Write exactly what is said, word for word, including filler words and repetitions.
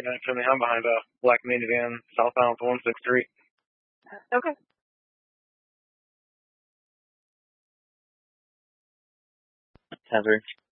eighty-nine Finley. I'm behind a black minivan southbound one six three. Okay. ten three.